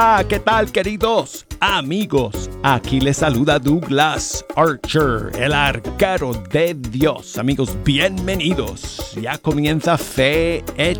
¿Qué tal, queridos amigos? Aquí les saluda Douglas Archer, el arquero de Dios. Amigos, bienvenidos. Ya comienza Fe Hecha